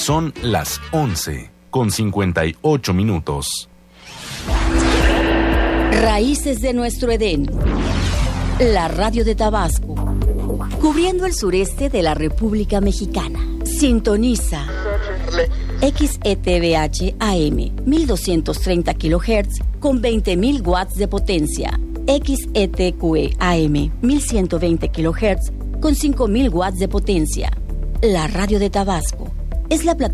Son las 11:58. Raíces de nuestro Edén. La radio de Tabasco, cubriendo el sureste de la República Mexicana. Sintoniza XETVH AM 1230 kHz con 20.000 watts de potencia. XETQE AM 1120 kHz con 5.000 watts de potencia. La radio de Tabasco es la plataforma